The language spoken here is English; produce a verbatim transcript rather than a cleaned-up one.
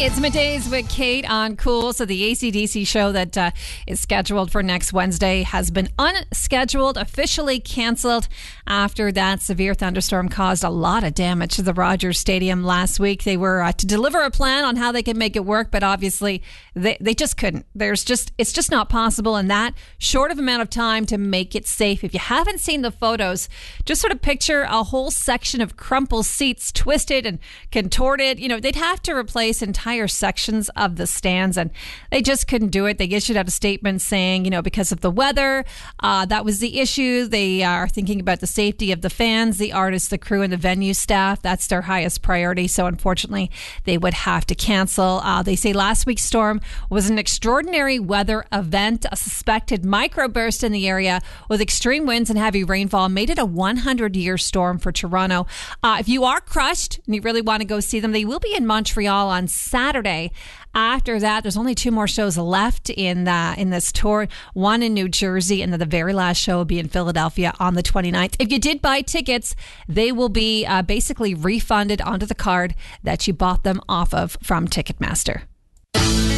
It's Middays with Kate on Cool. So the A C D C show that uh, is scheduled for next Wednesday has been unscheduled, officially canceled after that severe thunderstorm caused a lot of damage to the Rogers Stadium last week. They were uh, to deliver a plan on how they could make it work, but obviously they, they just couldn't. There's just it's just not possible in that short of amount of time to make it safe. If you haven't seen the photos, just sort of picture a whole section of crumpled seats, twisted and contorted. You know, they'd have to replace entire sections of the stands, and they just couldn't do it. They issued out a statement saying, you know, because of the weather, uh, that was the issue. They are thinking about the safety of the fans, the artists, the crew, and the venue staff. That's their highest priority. So unfortunately, they would have to cancel. Uh, they say last week's storm was an extraordinary weather event. A suspected microburst in the area with extreme winds and heavy rainfall made it a hundred-year storm for Toronto. Uh, if you are crushed and you really want to go see them, they will be in Montreal on Saturday. After that, there's only two more shows left in the, in this tour. One in New Jersey, and then the very last show will be in Philadelphia on the twenty-ninth. If you did buy tickets, they will be uh, basically refunded onto the card that you bought them off of from Ticketmaster.